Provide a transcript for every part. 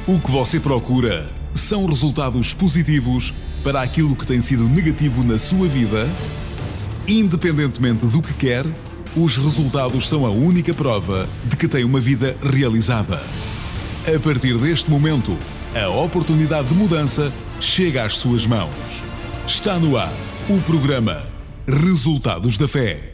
O que você procura são resultados positivos para aquilo que tem sido negativo na sua vida? Independentemente do que quer, os resultados são a única prova de que tem uma vida realizada. A partir deste momento, a oportunidade de mudança chega às suas mãos. Está no ar o programa Resultados da Fé.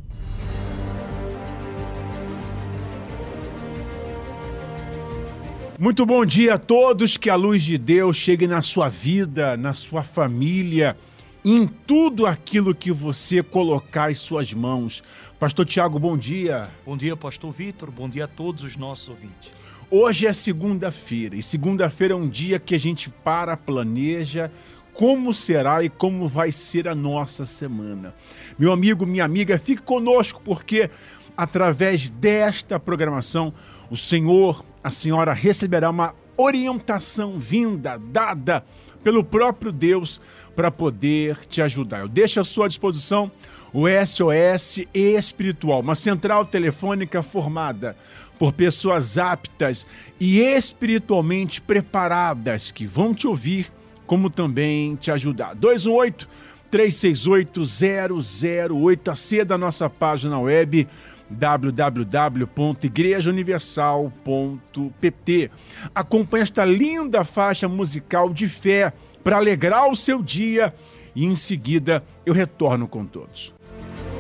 Muito bom dia a todos, que a luz de Deus chegue na sua vida, na sua família, em tudo aquilo que você colocar em suas mãos. Pastor Tiago, bom dia. Bom dia, Pastor Vitor, bom dia a todos os nossos ouvintes. Hoje é segunda-feira, e segunda-feira é um dia que a gente planeja como será e como vai ser a nossa semana. Meu amigo, minha amiga, fique conosco, porque através desta programação, o Senhor, a senhora receberá uma orientação dada pelo próprio Deus para poder te ajudar. Eu deixo à sua disposição o SOS Espiritual, uma central telefônica formada por pessoas aptas e espiritualmente preparadas que vão te ouvir, como também te ajudar. 218-368-008, aceda à nossa página web www.igrejauniversal.pt. Acompanhe esta linda faixa musical de fé para alegrar o seu dia e em seguida eu retorno com todos.